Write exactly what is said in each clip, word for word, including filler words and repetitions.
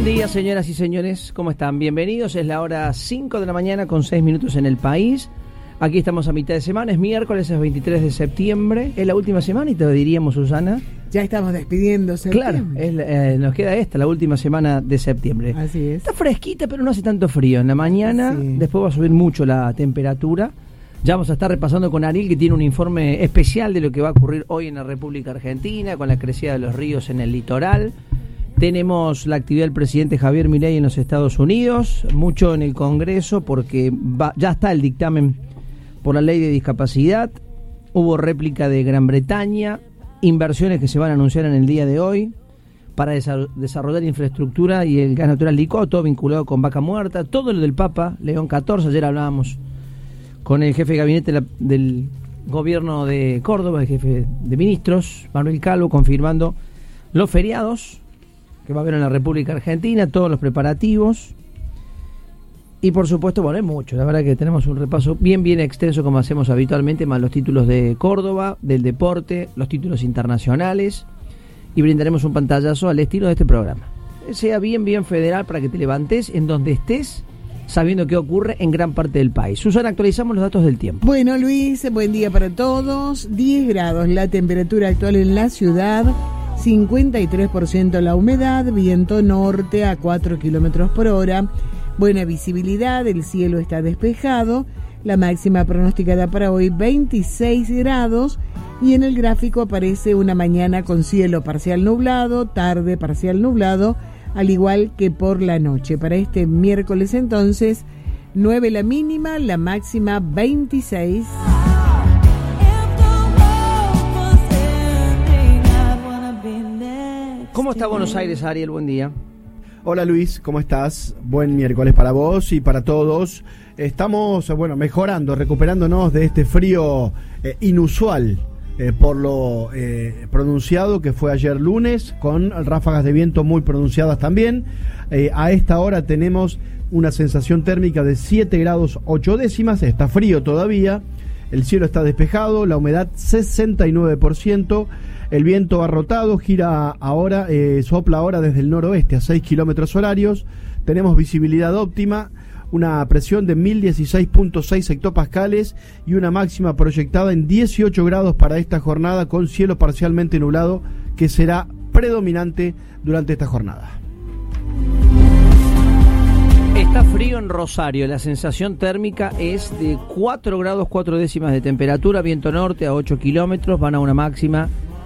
Buen día, señoras y señores, ¿cómo están? Bienvenidos, es la hora cinco de la mañana con seis minutos en el país. Aquí estamos a mitad de semana, es miércoles, es veintitrés de septiembre, es la última semana y te lo diríamos, Susana. Ya estamos despidiendo septiembre. Claro, es, eh, nos queda esta, la última semana de septiembre. Así es. Está fresquita, pero no hace tanto frío. En la mañana, Sí. después va a subir mucho la temperatura. Ya vamos a estar repasando con Ariel, que tiene un informe especial de lo que va a ocurrir hoy en la República Argentina, con la crecida de los ríos en el litoral. Tenemos la actividad del presidente Javier Milei en los Estados Unidos, mucho en el Congreso, porque va, ya está el dictamen por la ley de discapacidad. Hubo réplica de Gran Bretaña, inversiones que se van a anunciar en el día de hoy para desa- desarrollar infraestructura y el gas natural licuado, todo vinculado con Vaca Muerta, todo lo del Papa León catorce. Ayer hablábamos con el jefe de gabinete la, del gobierno de Córdoba, el jefe de ministros, Manuel Calvo, confirmando los feriados que va a haber en la República Argentina, todos los preparativos. Y por supuesto, bueno, es mucho. La verdad que tenemos un repaso bien, bien extenso como hacemos habitualmente, más los títulos de Córdoba, del deporte, los títulos internacionales. Y brindaremos un pantallazo al estilo de este programa. Sea bien, bien federal para que te levantes en donde estés, sabiendo qué ocurre en gran parte del país. Susana, actualizamos los datos del tiempo. Bueno, Luis, buen día para todos. diez grados la temperatura actual en la ciudad, cincuenta y tres por ciento la humedad, viento norte a cuatro kilómetros por hora, buena visibilidad, el cielo está despejado, la máxima pronosticada para hoy veintiséis grados y en el gráfico aparece una mañana con cielo parcial nublado, tarde parcial nublado, al igual que por la noche. Para este miércoles entonces, nueve la mínima, la máxima veintiséis. ¿Cómo está Buenos Aires, Ariel? Buen día. Hola Luis, ¿cómo estás? Buen miércoles para vos y para todos. Estamos, bueno, mejorando, recuperándonos de este frío eh, inusual eh, por lo eh, pronunciado que fue ayer lunes, con ráfagas de viento muy pronunciadas también. Eh, a esta hora tenemos una sensación térmica de siete grados ocho décimas, está frío todavía, el cielo está despejado, la humedad sesenta y nueve por ciento. El viento ha rotado, gira ahora, eh, sopla ahora desde el noroeste a seis kilómetros horarios. Tenemos visibilidad óptima, una presión de mil dieciséis punto seis hectopascales y una máxima proyectada en dieciocho grados para esta jornada, con cielo parcialmente nublado que será predominante durante esta jornada. Está frío en Rosario, la sensación térmica es de cuatro grados cuatro décimas de temperatura, viento norte a ocho kilómetros, van a una máxima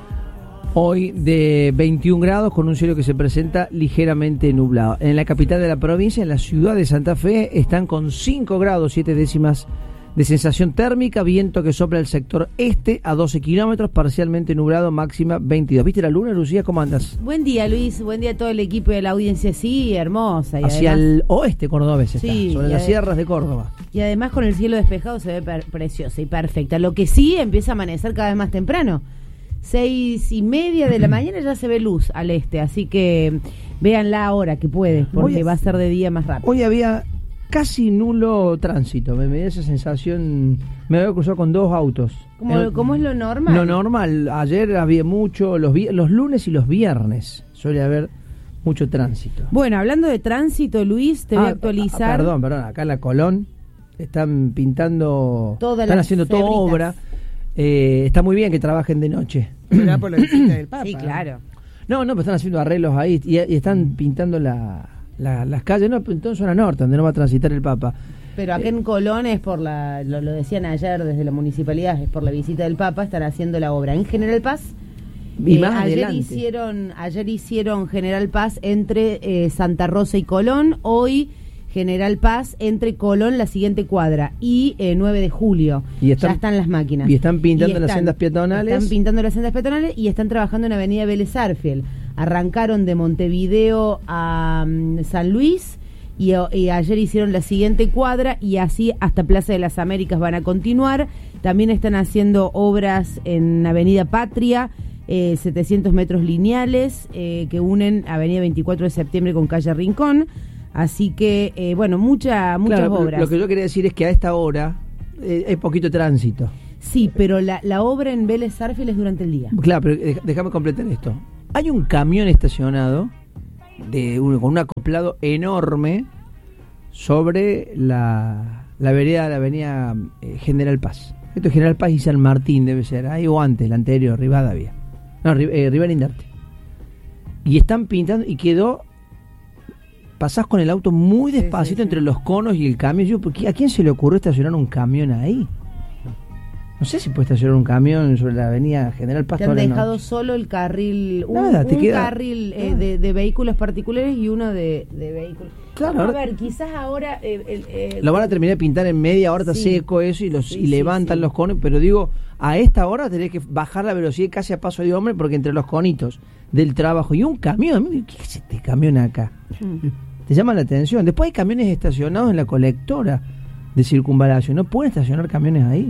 hoy de veintiún grados con un cielo que se presenta ligeramente nublado. En la capital de la provincia, en la ciudad de Santa Fe, están con cinco grados siete décimas de sensación térmica, viento que sopla el sector este a doce kilómetros, parcialmente nublado, máxima veintidós. ¿Viste la luna, Lucía? ¿Cómo andas? Buen día, Luis, buen día a todo el equipo de la audiencia, sí, hermosa. Y Hacia además, el oeste cordobés está, Sí, sobre y las ade- sierras de Córdoba. y además con el cielo despejado se ve per- preciosa y perfecta. Lo que sí, empieza a amanecer cada vez más temprano. Seis y media de la mañana ya se ve luz al este, así que véanla ahora que puede, porque Hoy- va a ser de día más rápido. Hoy había casi nulo tránsito, me, me dio esa sensación, me había cruzado con dos autos. ¿Cómo, Eh, cómo es lo normal? Lo normal, ayer había mucho, los, vi- los lunes y los viernes suele haber mucho tránsito. Bueno, hablando de tránsito, Luis, te voy Ah, a actualizar. ah, Perdón, perdón, acá en la Colón están pintando, Todas están las haciendo toda cebritas. obra. Eh, está muy bien que trabajen de noche. ¿Será por la visita del Papa? Sí, claro. No, no, pero están haciendo arreglos ahí y, y están pintando la, la- las calles, no, en toda zona norte, donde no va a transitar el Papa. Pero acá en Colón es por la, lo, lo decían ayer desde la municipalidad, es por la visita del Papa, están haciendo la obra en General Paz. Y Eh, más ayer adelante. hicieron, ayer hicieron General Paz entre eh, Santa Rosa y Colón, hoy General Paz entre Colón, la siguiente cuadra, y eh, nueve de julio. Y están- ya están las máquinas. y están pintando Y las sendas peatonales. Están pintando las sendas peatonales y están trabajando en Avenida Vélez Arfiel. Arrancaron de Montevideo a mm, San Luis y, y ayer hicieron la siguiente cuadra y así hasta Plaza de las Américas van a continuar. También están haciendo obras en Avenida Patria, eh, setecientos metros lineales eh, que unen Avenida veinticuatro de septiembre con Calle Rincón. Así que, eh, bueno, mucha, muchas Claro, obras. Lo que yo quería decir es que a esta hora eh, hay poquito tránsito. Sí, pero la, la obra en Vélez Arfiel es durante el día. Claro, pero dej- déjame completar esto. Hay un camión estacionado de un, con un acoplado enorme sobre la, la vereda, la avenida eh, General Paz. Esto es General Paz y San Martín, debe ser, ahí o antes, la anterior, Rivadavia. No, eh, Rivera Indarte. Y están pintando, y quedó, pasás con el auto muy despacito sí, sí, sí. entre los conos y el camión. Yo, ¿a quién se le ocurrió estacionar un camión ahí? No sé si puede estacionar un camión sobre la avenida General Paz. Te han dejado noche. Solo el carril, un, Nada, te un queda... carril eh, de, de vehículos particulares y uno de, de vehículos. Claro, Vamos a ver, quizás ahora... Eh, eh, eh, lo van a terminar de pintar en media hora, está sí, seco eso, y, los, sí, y levantan sí, sí. los conos, pero digo, a esta hora tenés que bajar la velocidad casi a paso de hombre, porque entre los conitos del trabajo y un camión, ¿qué es este camión acá? Mm. Te llama la atención. Después hay camiones estacionados en la colectora de Circunvalación, no pueden estacionar camiones ahí.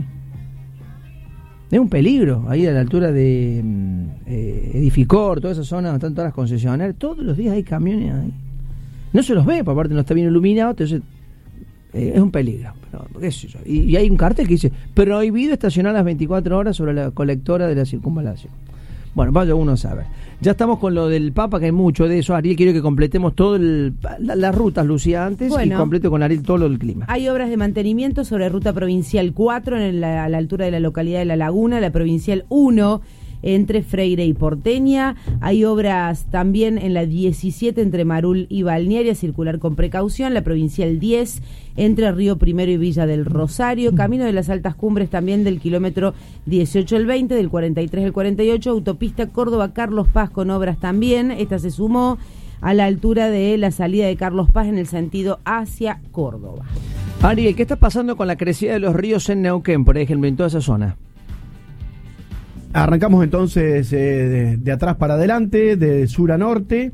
Es un peligro, ahí a la altura de eh, Edificor, toda esa zona donde están todas las concesionarias, todos los días hay camiones ahí. No se los ve, por aparte no está bien iluminado, entonces eh, es un peligro. Pero, ¿qué sé yo? Y, y hay un cartel que dice, prohibido estacionar las veinticuatro horas sobre la colectora de la Circunvalación. Bueno, vaya uno a saber. Ya estamos con lo del Papa, que hay mucho de eso. Ariel, quiero que completemos todo el, la, las rutas, Lucía, antes, bueno, y completo con Ariel todo lo del clima. Hay obras de mantenimiento sobre ruta provincial cuatro en la, a la altura de la localidad de La Laguna, la provincial uno entre Freire y Porteña. Hay obras también en la diecisiete entre Marul y Balnearia, circular con precaución, la provincial diez entre Río Primero y Villa del Rosario, camino de las altas cumbres también del kilómetro dieciocho al veinte, del cuarenta y tres al cuarenta y ocho, autopista Córdoba-Carlos Paz con obras también. Esta se sumó a la altura de la salida de Carlos Paz en el sentido hacia Córdoba. Ariel, ¿qué está pasando con la crecida de los ríos en Neuquén, por ejemplo, en toda esa zona? Arrancamos entonces eh, de, de atrás para adelante, de sur a norte,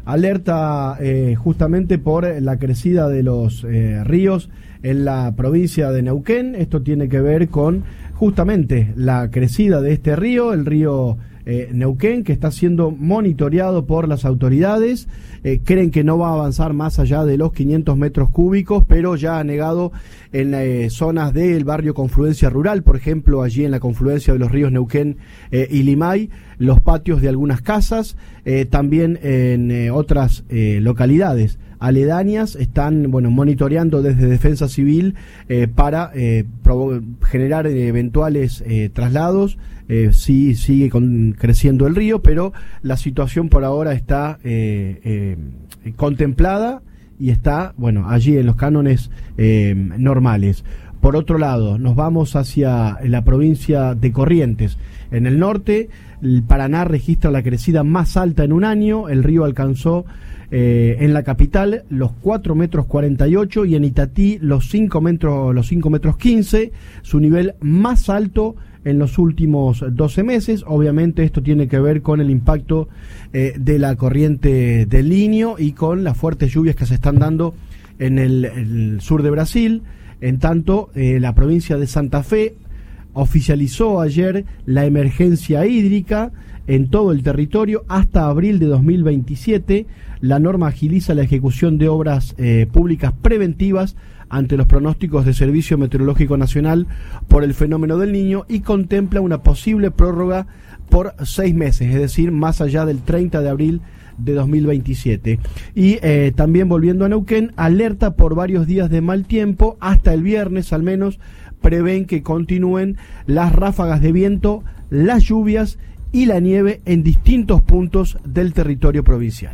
alerta eh, justamente por la crecida de los eh, ríos en la provincia de Neuquén. Esto tiene que ver con justamente la crecida de este río, el río eh, Neuquén, que está siendo monitoreado por las autoridades. Eh, creen que no va a avanzar más allá de los quinientos metros cúbicos, pero ya ha negado en eh, zonas del barrio Confluencia Rural, por ejemplo, allí en la confluencia de los ríos Neuquén eh, y Limay, los patios de algunas casas, eh, también en eh, otras eh, localidades aledañas están, bueno, monitoreando desde Defensa Civil eh, para eh, provo- generar eh, eventuales eh, traslados. Eh, sí sigue con, creciendo el río, pero la situación por ahora está eh, eh, contemplada y está, bueno, allí en los cánones eh, normales. Por otro lado, nos vamos hacia la provincia de Corrientes. En el norte, el Paraná registra la crecida más alta en un año. El río alcanzó eh, en la capital los cuatro metros cuarenta y ocho y en Itatí los cinco metros, los cinco metros quince, su nivel más alto en los últimos doce meses. Obviamente esto tiene que ver con el impacto eh, de la corriente del Niño y con las fuertes lluvias que se están dando en el, el sur de Brasil. En tanto, eh, la provincia de Santa Fe oficializó ayer la emergencia hídrica en todo el territorio hasta abril de dos mil veintisiete. La norma agiliza la ejecución de obras eh, públicas preventivas ante los pronósticos de Servicio Meteorológico Nacional por el fenómeno del Niño y contempla una posible prórroga por seis meses, es decir, más allá del treinta de abril de dos mil veintisiete. Y eh, también volviendo a Neuquén, alerta por varios días de mal tiempo, hasta el viernes al menos, prevén que continúen las ráfagas de viento, las lluvias y la nieve en distintos puntos del territorio provincial.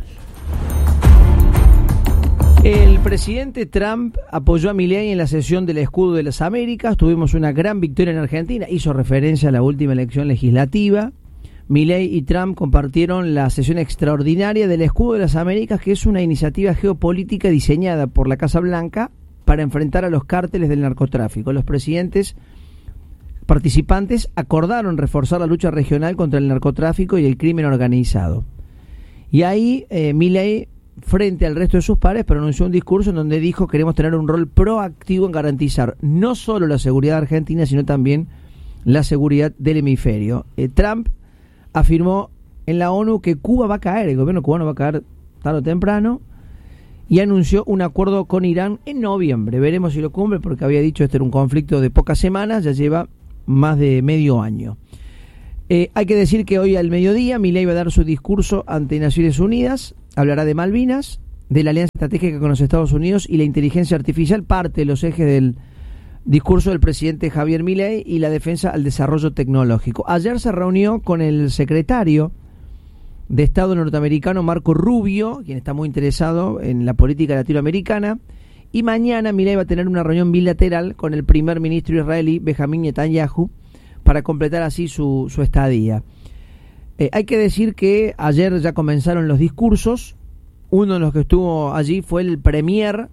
El presidente Trump apoyó a Milei en la sesión del Escudo de las Américas. Tuvimos una gran victoria en Argentina. Hizo referencia a la última elección legislativa. Milei y Trump compartieron la sesión extraordinaria del Escudo de las Américas, que es una iniciativa geopolítica diseñada por la Casa Blanca para enfrentar a los cárteles del narcotráfico. Los presidentes participantes acordaron reforzar la lucha regional contra el narcotráfico y el crimen organizado. Y ahí eh, Milei, frente al resto de sus pares, pronunció un discurso en donde dijo: queremos tener un rol proactivo en garantizar no solo la seguridad argentina, sino también la seguridad del hemisferio. Eh, Trump afirmó en la ONU que Cuba va a caer, el gobierno cubano va a caer tarde o temprano, y anunció un acuerdo con Irán en noviembre. Veremos si lo cumple, porque había dicho este era un conflicto de pocas semanas, ya lleva más de medio año. Eh, hay que decir que hoy al mediodía Milei va a dar su discurso ante Naciones Unidas. hablará de Malvinas, de la alianza estratégica con los Estados Unidos y la inteligencia artificial, parte de los ejes del discurso del presidente Javier Milei, y la defensa al desarrollo tecnológico. Ayer se reunió con el secretario de Estado norteamericano Marco Rubio, quien está muy interesado en la política latinoamericana, y mañana Milei va a tener una reunión bilateral con el primer ministro israelí Benjamín Netanyahu para completar así su, su estadía. Eh, hay que decir que ayer ya comenzaron los discursos. Uno de los que estuvo allí fue el premier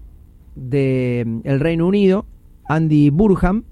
del Reino Unido, Andy Burnham,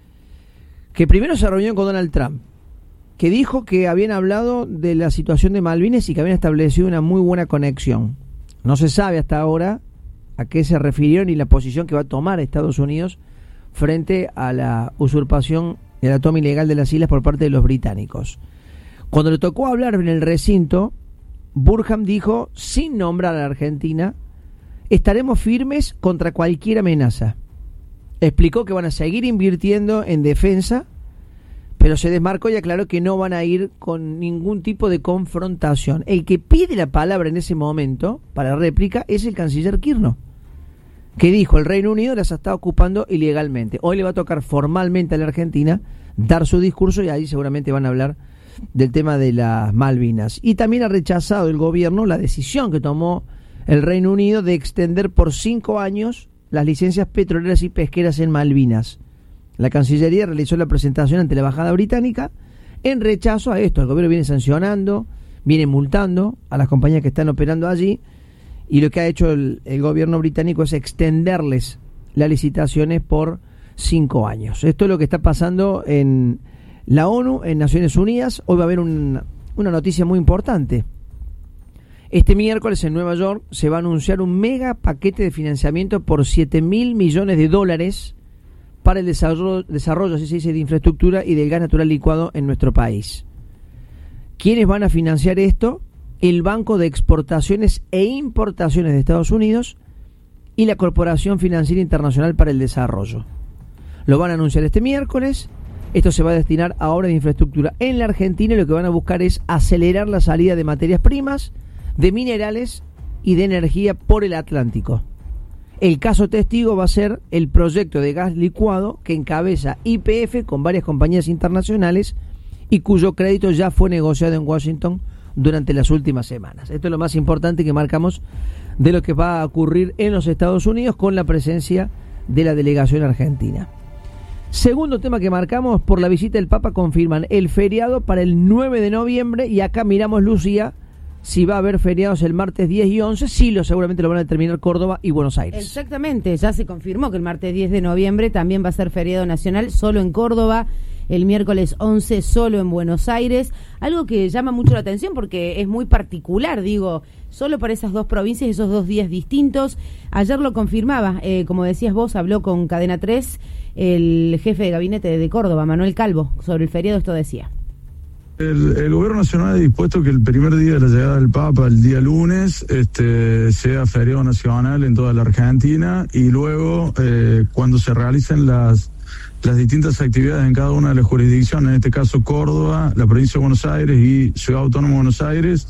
que primero se reunió con Donald Trump, que dijo que habían hablado de la situación de Malvinas y que habían establecido una muy buena conexión. No se sabe hasta ahora a qué se refirieron y la posición que va a tomar Estados Unidos frente a la usurpación y a la toma ilegal de las islas por parte de los británicos. Cuando le tocó hablar en el recinto, Burnham dijo, sin nombrar a la Argentina, estaremos firmes contra cualquier amenaza. Explicó que van a seguir invirtiendo en defensa, pero se desmarcó y aclaró que no van a ir con ningún tipo de confrontación. El que pide la palabra en ese momento para réplica es el canciller Kirchner, que dijo el Reino Unido las está ocupando ilegalmente. Hoy le va a tocar formalmente a la Argentina dar su discurso y ahí seguramente van a hablar del tema de las Malvinas. Y también ha rechazado el gobierno la decisión que tomó el Reino Unido de extender por cinco años las licencias petroleras y pesqueras en Malvinas. La Cancillería realizó la presentación ante la Embajada Británica en rechazo a esto. El gobierno viene sancionando, viene multando a las compañías que están operando allí, y lo que ha hecho el, el gobierno británico es extenderles las licitaciones por cinco años. Esto es lo que está pasando en la ONU, en Naciones Unidas. Hoy va a haber un, una noticia muy importante. Este miércoles en Nueva York se va a anunciar un mega paquete de financiamiento por siete mil millones de dólares para el desarrollo, desarrollo, así se dice, de infraestructura y del gas natural licuado en nuestro país. ¿Quiénes van a financiar esto? El Banco de Exportaciones e Importaciones de Estados Unidos y la Corporación Financiera Internacional para el Desarrollo. Lo van a anunciar este miércoles. Esto se va a destinar a obras de infraestructura en la Argentina, y lo que van a buscar es acelerar la salida de materias primas, de minerales y de energía por el Atlántico. El caso testigo va a ser el proyecto de gas licuado que encabeza Y P F con varias compañías internacionales y cuyo crédito ya fue negociado en Washington durante las últimas semanas. Esto es lo más importante que marcamos de lo que va a ocurrir en los Estados Unidos con la presencia de la delegación argentina. Segundo tema que marcamos, por la visita del Papa confirman el feriado para el nueve de noviembre, y acá miramos, Lucía, si va a haber feriados el martes diez y once. Sí, lo seguramente lo van a determinar Córdoba y Buenos Aires. Exactamente, ya se confirmó que el martes diez de noviembre también va a ser feriado nacional, solo en Córdoba, el miércoles once solo en Buenos Aires, algo que llama mucho la atención porque es muy particular, digo, solo para esas dos provincias, esos dos días distintos. Ayer lo confirmaba, eh, como decías vos, habló con Cadena tres el jefe de gabinete de Córdoba, Manuel Calvo, sobre el feriado. Esto decía. El, el gobierno nacional ha dispuesto que el primer día de la llegada del Papa, el día lunes, este, sea feriado nacional en toda la Argentina, y luego eh, cuando se realicen las las distintas actividades en cada una de las jurisdicciones, en este caso Córdoba, la provincia de Buenos Aires y Ciudad Autónoma de Buenos Aires,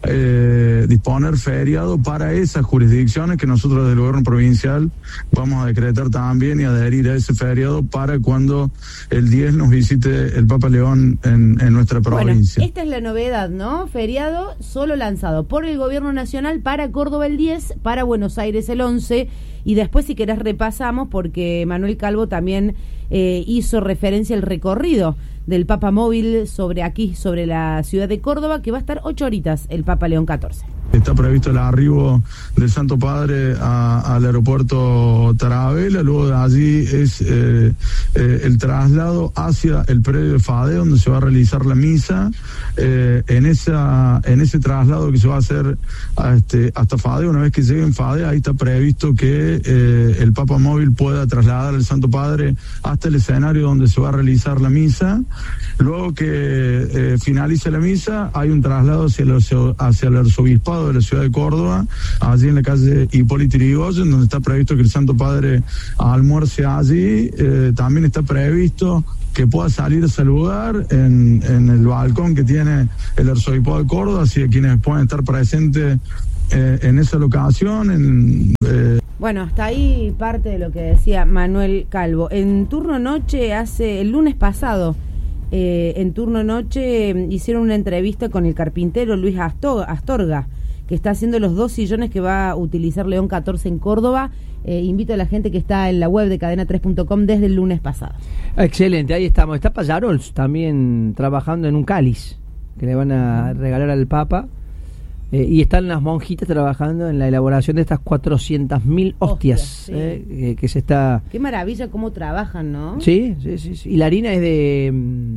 eh, disponer feriado para esas jurisdicciones que nosotros del gobierno provincial vamos a decretar también y adherir a ese feriado para cuando el diez nos visite el Papa León en, en nuestra provincia. Bueno, esta es la novedad, ¿no? Feriado solo lanzado por el gobierno nacional para Córdoba el diez, para Buenos Aires el once, y después, si querés, repasamos, porque Manuel Calvo también eh, hizo referencia al recorrido del Papa Móvil sobre aquí, sobre la ciudad de Córdoba, que va a estar ocho horitas el Papa León catorce. Está previsto el arribo del Santo Padre a, al aeropuerto Tarabela, luego de allí es eh, eh, el traslado hacia el predio de Fade, donde se va a realizar la misa. Eh, en esa en ese traslado que se va a hacer a este, hasta Fade, una vez que llegue en Fade, ahí está previsto que eh, el Papa Móvil pueda trasladar al Santo Padre hasta el escenario donde se va a realizar la misa. Luego que eh, finalice la misa, hay un traslado hacia el, hacia el arzobispado de la ciudad de Córdoba, allí en la calle Hipólito Yrigoyen, donde está previsto que el Santo Padre almuerce allí. Eh, también está previsto que pueda salir a saludar en, en el balcón que tiene el arzobispado de Córdoba, así que quienes puedan estar presentes eh, en esa locación. En, eh, Bueno, hasta ahí parte de lo que decía Manuel Calvo. En turno noche, hace el lunes pasado, eh, en turno noche hicieron una entrevista con el carpintero Luis Astorga, que está haciendo los dos sillones que va a utilizar León catorce en Córdoba. Eh, invito a la gente que está en la web de cadena tres punto com desde el lunes pasado. Excelente, ahí estamos. Está Pallarols también trabajando en un cáliz que le van a regalar al Papa. Eh, y están las monjitas trabajando en la elaboración de estas cuatrocientas mil hostias, Hostias, sí. eh, que, que se está... Qué maravilla cómo trabajan, ¿no? Sí, sí, sí, sí. Y la harina es de...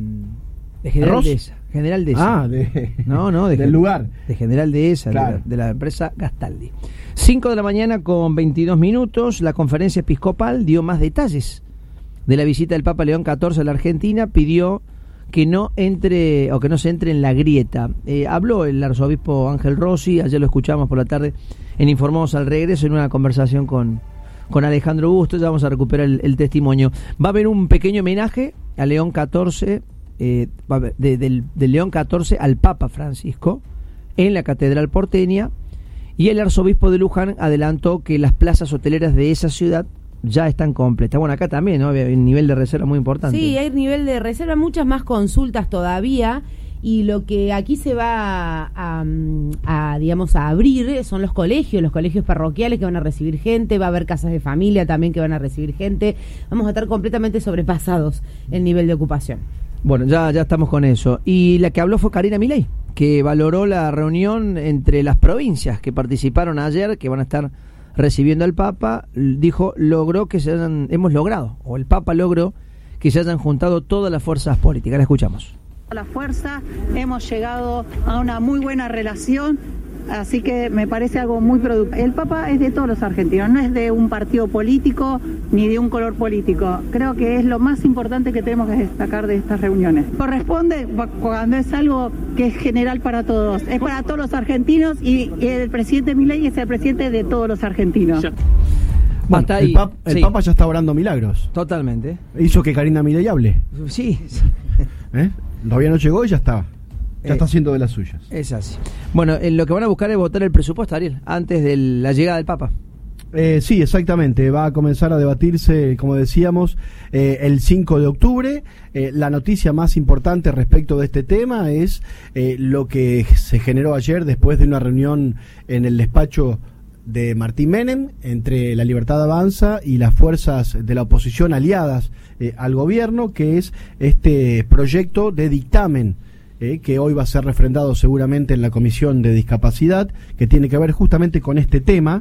de General ¿Arroz? Dehesa. General Dehesa. Ah, de, No, no, de del gen- lugar. De General Dehesa, Claro. de, la, de la empresa Gastaldi. cinco de la mañana con veintidós minutos, la conferencia episcopal dio más detalles de la visita del Papa León catorce a la Argentina, pidió que no entre o que no se entre en la grieta. Eh, habló el arzobispo Ángel Rossi, ayer lo escuchamos por la tarde en Informamos al Regreso en una conversación con, con Alejandro Busto. Ya vamos a recuperar el, el testimonio. Va a haber un pequeño homenaje a León catorce, eh, va a haber- de- del, del León catorce al Papa Francisco en la Catedral porteña, y el arzobispo de Luján adelantó que las plazas hoteleras de esa ciudad ya están completas. Bueno, acá también, ¿no? Hay un nivel de reserva muy importante. Sí, hay nivel de reserva, muchas más consultas todavía, y lo que aquí se va a, a, a, digamos, a abrir son los colegios, los colegios parroquiales que van a recibir gente, va a haber casas de familia también que van a recibir gente. Vamos a estar completamente sobrepasados el nivel de ocupación. Bueno, ya, ya estamos con eso. Y la que habló fue Karina Milei, que valoró la reunión entre las provincias que participaron ayer, que van a estar recibiendo al Papa. Dijo, logró que se hayan, hemos logrado, o el Papa logró que se hayan juntado todas las fuerzas políticas. La escuchamos. La fuerza, hemos llegado a una muy buena relación, así que me parece algo muy productivo. El Papa es de todos los argentinos, no es de un partido político ni de un color político. Creo que es lo más importante que tenemos que destacar de estas reuniones. Corresponde cuando es algo que es general para todos, es para todos los argentinos, y, y el presidente Milei es el presidente de todos los argentinos. Bueno, Hasta el, ahí, pap- el sí. Papa ya está orando milagros. Totalmente. Hizo que Karina Milei hable. Sí, sí. ¿eh? Todavía no llegó y ya está. Ya Eh, está haciendo de las suyas. Es así. Bueno, eh, lo que van a buscar es votar el presupuesto, Ariel, antes de la llegada del Papa. Eh, sí, exactamente. Va a comenzar a debatirse, como decíamos, eh, el cinco de octubre. Eh, la noticia más importante respecto de este tema es eh, lo que se generó ayer después de una reunión en el despacho de Martín Menem entre la Libertad Avanza y las fuerzas de la oposición aliadas eh, al gobierno, que es este proyecto de dictamen eh, que hoy va a ser refrendado seguramente en la Comisión de Discapacidad, que tiene que ver justamente con este tema.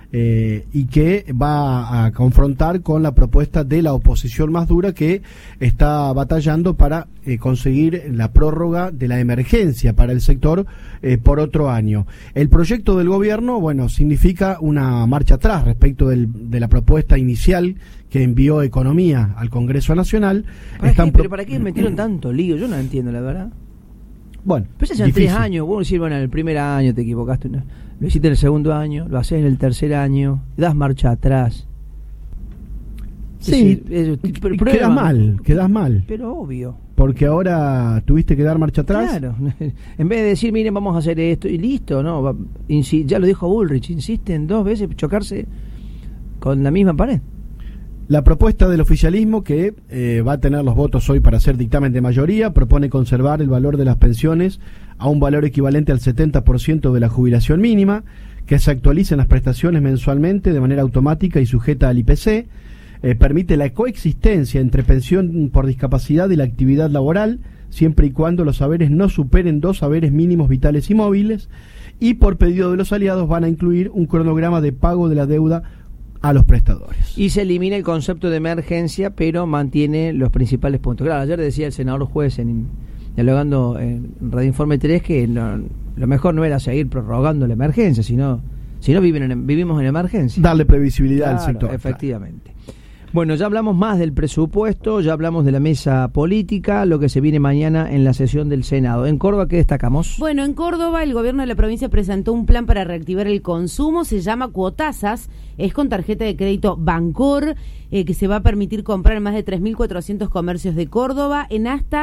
Eh, y que va a confrontar con la propuesta de la oposición más dura, que está batallando para eh, conseguir la prórroga de la emergencia para el sector eh, por otro año. El proyecto del gobierno, bueno, significa una marcha atrás respecto del, de la propuesta inicial que envió Economía al Congreso Nacional. ¿Para Están qué? pro- ¿Pero para qué metieron tanto lío? Yo no entiendo, la verdad. Bueno, Pues ya son difícil. tres años. Vos decís, bueno, en el primer año te equivocaste, ¿no? Lo hiciste en el segundo año, lo haces en el tercer año, das marcha atrás. Es Sí, decir, es- y- pr- y prueba. quedas mal, quedas mal. Pero obvio. Porque ahora tuviste que dar marcha atrás. Claro. En vez de decir, miren, vamos a hacer esto y listo, no. Va- insi- ya lo dijo Bullrich, insisten dos veces chocarse con la misma pared. La propuesta del oficialismo, que eh, va a tener los votos hoy para hacer dictamen de mayoría, propone conservar el valor de las pensiones a un valor equivalente al setenta por ciento de la jubilación mínima, que se actualicen las prestaciones mensualmente de manera automática y sujeta al I P C, eh, permite la coexistencia entre pensión por discapacidad y la actividad laboral, siempre y cuando los saberes no superen dos saberes mínimos vitales y móviles, y por pedido de los aliados van a incluir un cronograma de pago de la deuda a los prestadores. Y se elimina el concepto de emergencia, pero mantiene los principales puntos. Claro, ayer decía el senador juez, en, dialogando en Radio Informe tres, que no, lo mejor no era seguir prorrogando la emergencia, sino, sino viven en, vivimos en emergencia. Darle previsibilidad Claro, al sector. efectivamente. Bueno, ya hablamos más del presupuesto, ya hablamos de la mesa política, lo que se viene mañana en la sesión del Senado. ¿En Córdoba qué destacamos? Bueno, en Córdoba el gobierno de la provincia presentó un plan para reactivar el consumo, se llama Cuotasas, es con tarjeta de crédito Bancor, eh, que se va a permitir comprar en más de tres mil cuatrocientos comercios de Córdoba en hasta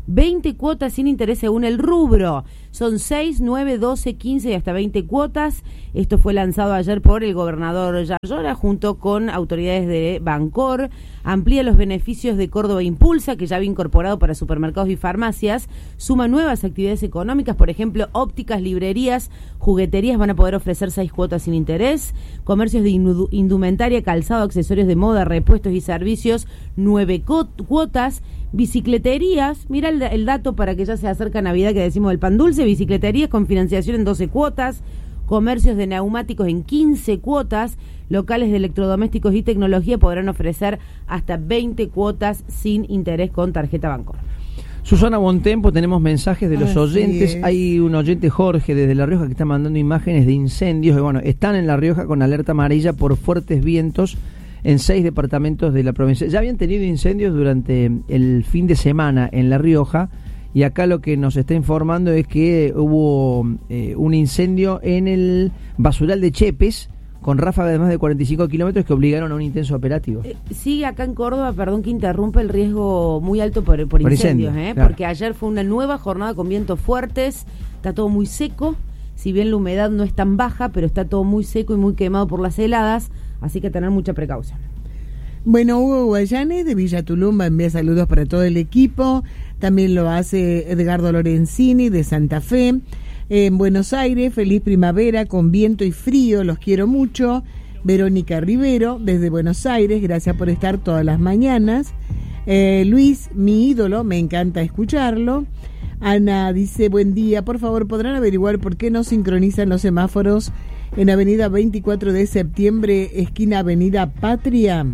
veinte cuotas sin interés según el rubro. Son seis, nueve, doce, quince y hasta veinte cuotas. Esto fue lanzado ayer por el gobernador Yarlora junto con autoridades de Bancor. Amplía los beneficios de Córdoba Impulsa, que ya había incorporado para supermercados y farmacias. Suma nuevas actividades económicas, por ejemplo, ópticas, librerías, jugueterías van a poder ofrecer seis cuotas sin interés. Comercios de indumentaria, calzado, accesorios de moda, repuestos y servicios, nueve cuotas. Bicicleterías, mira el, el dato para que ya se acerca Navidad que decimos del pan dulce, bicicleterías con financiación en doce cuotas, comercios de neumáticos en quince cuotas, locales de electrodomésticos y tecnología podrán ofrecer hasta veinte cuotas sin interés con tarjeta Bancor. Susana Bontempo, tenemos mensajes de los Así oyentes. es. Hay un oyente, Jorge, desde La Rioja, que está mandando imágenes de incendios. Y bueno, están en La Rioja con alerta amarilla por fuertes vientos en seis departamentos de la provincia. Ya habían tenido incendios durante el fin de semana en La Rioja, y acá lo que nos está informando es que hubo eh, un incendio en el basural de Chepes, con ráfagas de más de cuarenta y cinco kilómetros que obligaron a un intenso operativo. Eh, sigue acá en Córdoba, perdón que interrumpa, el riesgo muy alto por, por, Por incendios, incendio, ¿eh? claro. Porque ayer fue una nueva jornada con vientos fuertes, está todo muy seco, si bien la humedad no es tan baja, pero está todo muy seco y muy quemado por las heladas, así que tener mucha precaución. Bueno, Hugo Guayanes de Villa Tulumba envía saludos para todo el equipo. También lo hace Edgardo Lorenzini de Santa Fe. En Buenos Aires, feliz primavera con viento y frío, los quiero mucho. Verónica Rivero desde Buenos Aires, gracias por estar todas las mañanas. Eh, Luis, mi ídolo, me encanta escucharlo. Ana dice, buen día, por favor, ¿podrán averiguar por qué no sincronizan los semáforos en Avenida veinticuatro de septiembre, esquina Avenida Patria?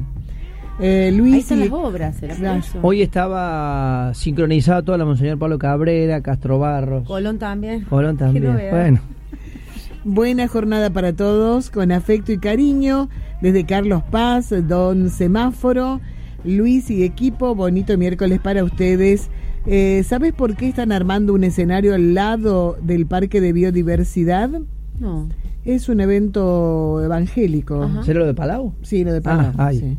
Eh, Luis, Ahí están y... las obras, ¿será por eso? Hoy estaba sincronizada toda la Monseñor Pablo Cabrera, Castro Barros. Colón también. Colón también. Qué novedad. Bueno. Buena jornada para todos, con afecto y cariño, desde Carlos Paz, Don Semáforo, Luis y equipo, bonito miércoles para ustedes. Eh, ¿Sabes por qué están armando un escenario al lado del Parque de Biodiversidad? No. Es un evento evangélico. Ajá. ¿Será lo de Palau? Sí, lo de Palau, Ah, ay. sí.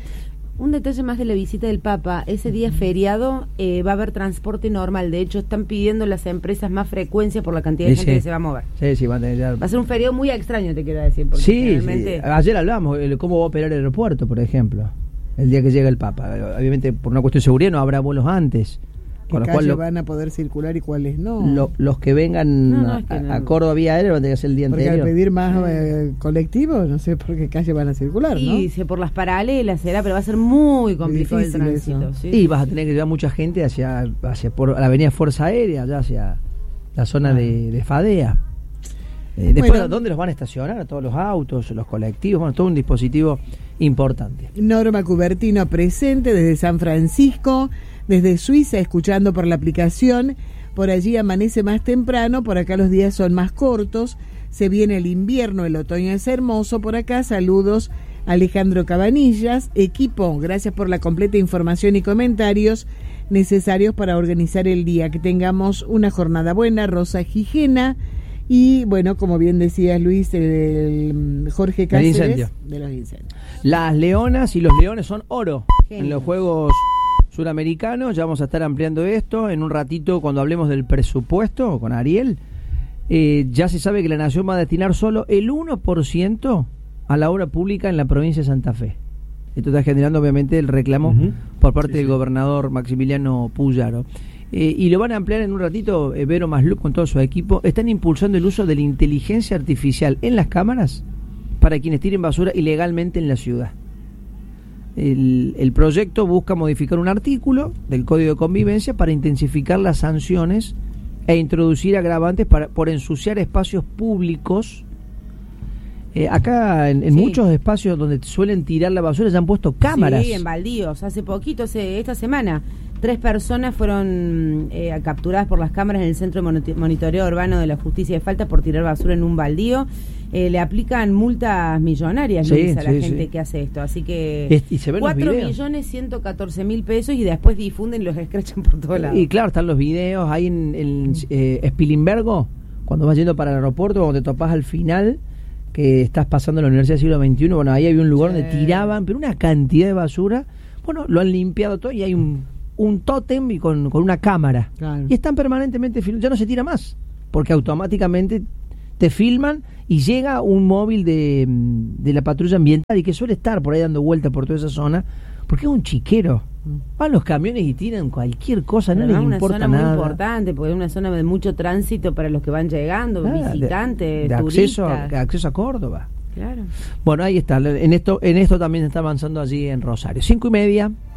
Un detalle más de la visita del Papa, ese día feriado eh, va a haber transporte normal, de hecho están pidiendo las empresas más frecuencia por la cantidad de Sí, gente sí. que se va a mover. Sí, sí, va a tener ya- Va a ser un feriado muy extraño, te quiero decir, porque Sí, sí, realmente... ayer hablamos de cómo va a operar el aeropuerto, por ejemplo, el día que llega el Papa. Obviamente, por una cuestión de seguridad, no habrá vuelos antes. ¿Qué Con lo cual, calles lo- van a poder circular y cuáles no? lo- los que vengan No, no, a, es que a- no. a Córdoba vía aérea van a tener que hacer el día Porque al anterior. pedir más eh, colectivos, no sé por qué calle van a circular, ¿no? Y dice por las paralelas será, pero va a ser muy complicado el Difícil tránsito. eso. ¿sí? Y vas a tener que llevar mucha gente hacia, hacia por la avenida Fuerza Aérea, ya hacia la zona de, de Fadea. Eh, después, Bueno. ¿dónde los van a estacionar? A todos los autos, los colectivos, bueno, todo un dispositivo importante. Norma Cubertino presente desde San Francisco, desde Suiza, escuchando por la aplicación. Por allí amanece más temprano, por acá los días son más cortos. Se viene el invierno, el otoño es hermoso. Por acá, saludos Alejandro Cabanillas. Equipo, gracias por la completa información y comentarios necesarios para organizar el día. Que tengamos una jornada buena. Rosa Gijena. Y bueno, como bien decías Luis, el, el Jorge Cáceres incendio. de los incendios. Las leonas y los leones son oro Genio. en los Juegos Suramericanos. Ya vamos a estar ampliando esto en un ratito cuando hablemos del presupuesto con Ariel. Eh, ya se sabe que la Nación va a destinar solo el uno por ciento a la obra pública en la provincia de Santa Fe. Esto está generando obviamente el reclamo Ujú. por parte Sí, del sí. gobernador Maximiliano Puyaro. Eh, y lo van a ampliar en un ratito. eh, Vero Maslup con todo su equipo están impulsando el uso de la inteligencia artificial en las cámaras para quienes tiren basura ilegalmente en la ciudad. El, el proyecto busca modificar un artículo del Código de Convivencia para intensificar las sanciones e introducir agravantes para, por ensuciar espacios públicos. Eh, acá en, en Sí. muchos espacios donde suelen tirar la basura ya han puesto cámaras. Sí, en baldíos. Hace poquito, hace, esta semana, tres personas fueron eh, capturadas por las cámaras en el Centro de Monito- Monitoreo Urbano de la Justicia de Falta por tirar basura en un baldío. Eh, le aplican multas millonarias, Sí, Luis, a la sí, gente sí. que hace esto. Así que Es- y se ven los cuatro videos. millones ciento catorce mil pesos y después difunden y los escrachan por todos lados. Y claro, están los videos ahí en, en eh, Spilimbergo, cuando vas yendo para el aeropuerto, cuando te topás al final, que estás pasando en la Universidad del siglo veintiuno, bueno, ahí había un lugar Sí. donde tiraban, pero una cantidad de basura. Bueno, lo han limpiado todo y hay un un tótem y con, con una cámara. Claro. Y están permanentemente filmando, ya no se tira más, porque automáticamente te filman y llega un móvil de, de la patrulla ambiental y que suele estar por ahí dando vueltas por toda esa zona, porque es un chiquero. Van los camiones y tiran cualquier cosa, no Pero les es importa una zona nada. muy importante, porque es una zona de mucho tránsito para los que van llegando, Nada, de- visitantes, de, acceso, a, turistas. de acceso a Córdoba. Claro. Bueno, ahí está. En esto, en esto también está avanzando allí en Rosario. Cinco y media.